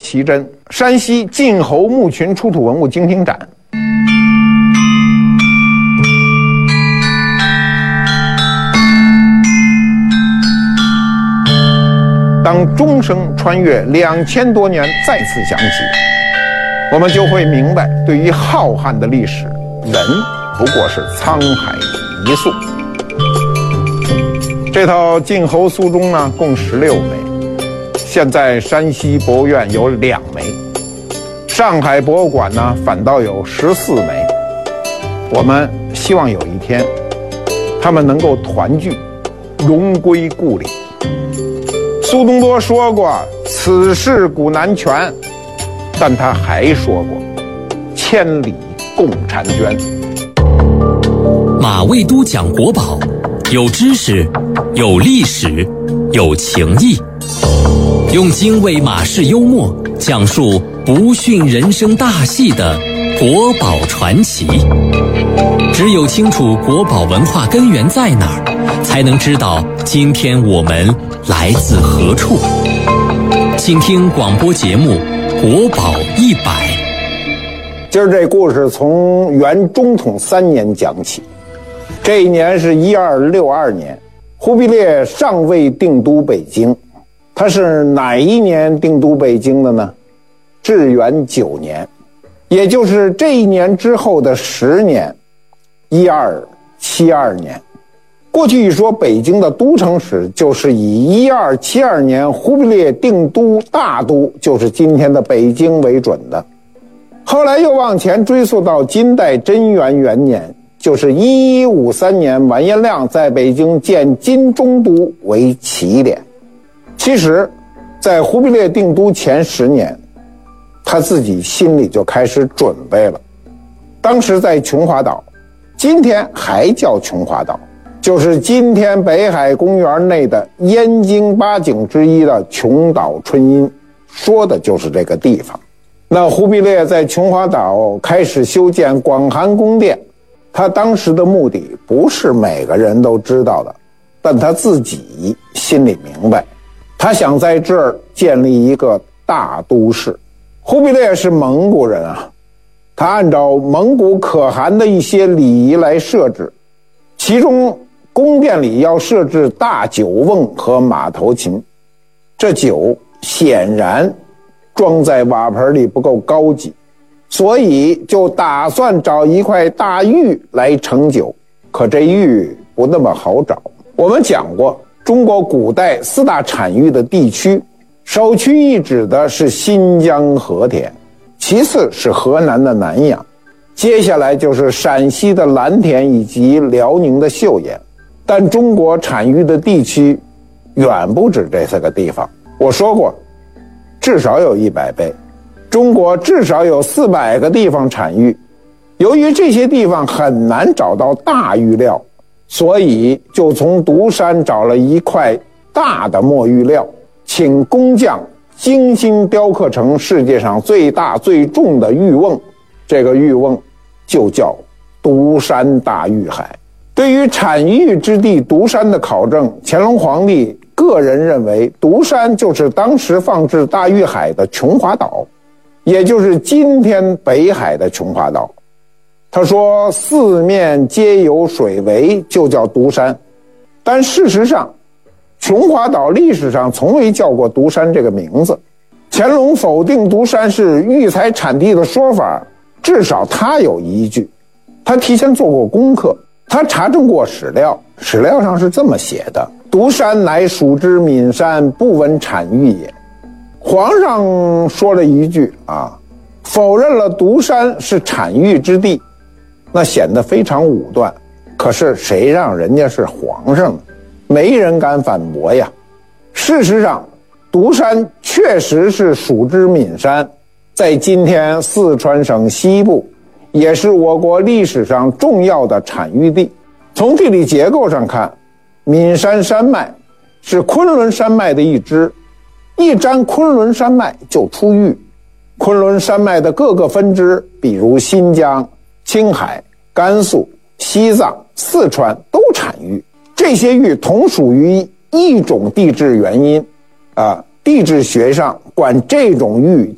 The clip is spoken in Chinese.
奇珍，山西晋侯墓群出土文物精品展。当钟声穿越2000多年再次响起，我们就会明白，对于浩瀚的历史，人不过是沧海一粟。这套晋侯苏钟呢，共16枚，现在山西博物院有2枚，上海博物馆呢反倒有14枚。我们希望有一天，他们能够团聚，荣归故里。苏东坡说过“此事古难全”，但他还说过“千里共婵娟”。 马未都讲国宝，有知识，有历史，有情谊，用精卫马式幽默讲述不逊人生大戏的国宝传奇。只有清楚国宝文化根源在哪儿，才能知道今天我们来自何处。请听广播节目《国宝100》。 今儿这故事从元中统3年讲起，这一年是1262年，忽必烈尚未定都北京。他是哪一年定都北京的呢？至元9年，也就是这一年之后的10年，1272年。过去一说北京的都城史，就是以1272年忽必烈定都大都，就是今天的北京为准的。后来又往前追溯到金代贞元元年，就是1153年，完颜亮在北京建金中都为起点。其实在忽必烈定都前10年，他自己心里就开始准备了。当时在琼华岛，今天还叫琼华岛，就是今天北海公园内的燕京8景之一的琼岛春阴，说的就是这个地方。那忽必烈在琼华岛开始修建广寒宫殿，他当时的目的不是每个人都知道的，但他自己心里明白，他想在这儿建立一个大都市。忽必烈是蒙古人啊，他按照蒙古可汗的一些礼仪来设置，其中宫殿里要设置大酒瓮和马头琴。这酒显然装在瓦盆里不够高级，所以就打算找一块大玉来盛酒。可这玉不那么好找。我们讲过，中国古代4大产玉的地区，首屈一指的是新疆和田，其次是河南的南阳，接下来就是陕西的蓝田以及辽宁的岫岩。但中国产玉的地区远不止这4个地方。我说过，至少有100倍，中国至少有400个地方产玉。由于这些地方很难找到大玉料，所以就从独山找了一块大的墨玉料，请工匠精心雕刻成世界上最大最重的玉瓮，这个玉瓮就叫独山大玉海。对于产玉之地独山的考证，乾隆皇帝个人认为独山就是当时放置大玉海的琼华岛，也就是今天北海的琼华岛。他说4面皆有水围，就叫独山。但事实上，琼华岛历史上从未叫过独山这个名字。乾隆否定独山是玉材产地的说法，至少他有依据，他提前做过功课，他查证过史料，史料上是这么写的：独山乃属之岷山，不闻产玉也。皇上说了一句否认了独山是产玉之地，那显得非常武断。可是谁让人家是皇上呢？没人敢反驳呀。事实上，独山确实是属之岷山，在今天四川省西部，也是我国历史上重要的产玉地。从地理结构上看，岷山山脉是昆仑山脉的一支，一沾昆仑山脉就出玉。昆仑山脉的各个分支，比如新疆、青海、甘肃、西藏、四川都产玉。这些玉同属于一种地质原因地质学上管这种玉